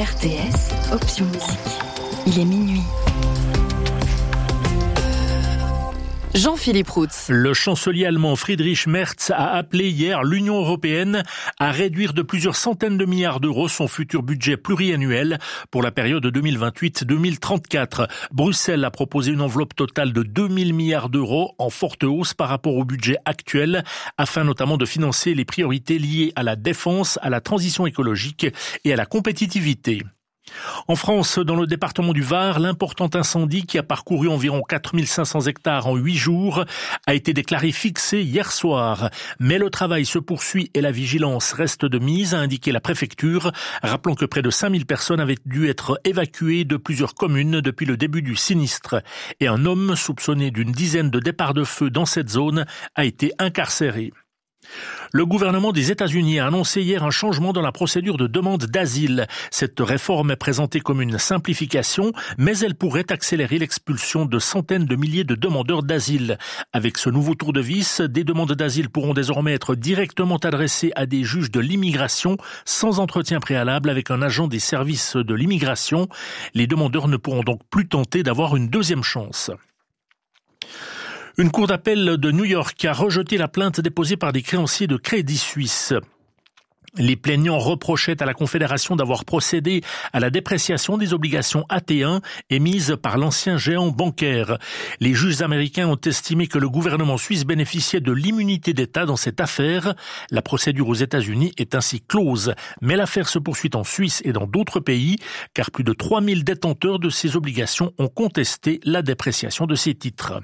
RTS, option musique. Il est minuit. Jean-Philippe Routz. Le chancelier allemand Friedrich Merz a appelé hier l'Union européenne à réduire de plusieurs centaines de milliards d'euros son futur budget pluriannuel pour la période 2028-2034. Bruxelles a proposé une enveloppe totale de 2000 milliards d'euros en forte hausse par rapport au budget actuel, afin notamment de financer les priorités liées à la défense, à la transition écologique et à la compétitivité. En France, dans le département du Var, l'important incendie qui a parcouru environ 4500 hectares en 8 jours a été déclaré fixé hier soir. Mais le travail se poursuit et la vigilance reste de mise, a indiqué la préfecture, rappelant que près de 5000 personnes avaient dû être évacuées de plusieurs communes depuis le début du sinistre. Et un homme soupçonné d'une dizaine de départs de feu dans cette zone a été incarcéré. Le gouvernement des États-Unis a annoncé hier un changement dans la procédure de demande d'asile. Cette réforme est présentée comme une simplification, mais elle pourrait accélérer l'expulsion de centaines de milliers de demandeurs d'asile. Avec ce nouveau tour de vis, des demandes d'asile pourront désormais être directement adressées à des juges de l'immigration sans entretien préalable avec un agent des services de l'immigration. Les demandeurs ne pourront donc plus tenter d'avoir une deuxième chance. Une cour d'appel de New York a rejeté la plainte déposée par des créanciers de Crédit Suisse. Les plaignants reprochaient à la Confédération d'avoir procédé à la dépréciation des obligations AT1 émises par l'ancien géant bancaire. Les juges américains ont estimé que le gouvernement suisse bénéficiait de l'immunité d'État dans cette affaire. La procédure aux États-Unis est ainsi close, mais l'affaire se poursuit en Suisse et dans d'autres pays, car plus de 3000 détenteurs de ces obligations ont contesté la dépréciation de ces titres.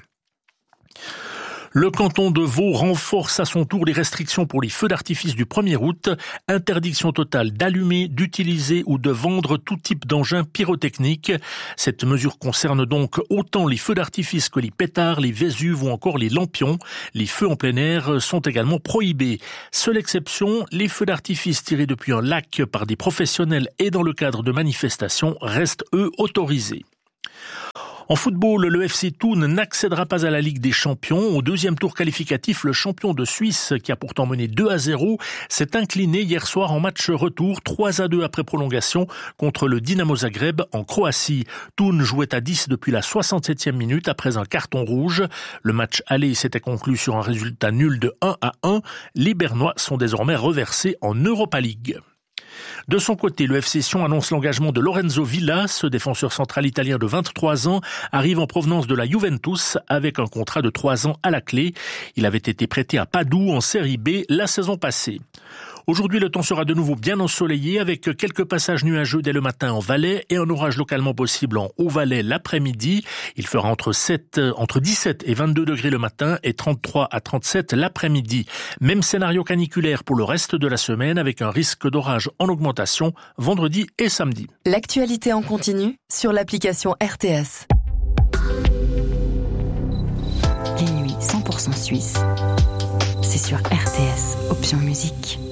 Le canton de Vaud renforce à son tour les restrictions pour les feux d'artifice du 1er août. Interdiction totale d'allumer, d'utiliser ou de vendre tout type d'engins pyrotechniques. Cette mesure concerne donc autant les feux d'artifice que les pétards, les Vésuves ou encore les lampions. Les feux en plein air sont également prohibés. Seule exception, les feux d'artifice tirés depuis un lac par des professionnels et dans le cadre de manifestations restent eux autorisés. En football, le FC Thun n'accédera pas à la Ligue des Champions. Au deuxième tour qualificatif, le champion de Suisse, qui a pourtant mené 2-0, s'est incliné hier soir en match retour, 3-2 après prolongation, contre le Dinamo Zagreb en Croatie. Thun jouait à 10 depuis la 67e minute après un carton rouge. Le match aller s'était conclu sur un résultat nul de 1-1. Les Bernois sont désormais reversés en Europa League. De son côté, le FC Sion annonce l'engagement de Lorenzo Villa. Ce défenseur central italien de 23 ans arrive en provenance de la Juventus avec un contrat de 3 ans à la clé. Il avait été prêté à Padoue en Série B la saison passée. Aujourd'hui, le temps sera de nouveau bien ensoleillé avec quelques passages nuageux dès le matin en Valais et un orage localement possible en Haut-Valais l'après-midi. Il fera entre 17 et 22 degrés le matin et 33 à 37 l'après-midi. Même scénario caniculaire pour le reste de la semaine avec un risque d'orage en augmentation vendredi et samedi. L'actualité en continu sur l'application RTS. Les nuits 100% suisses, c'est sur RTS, option musique.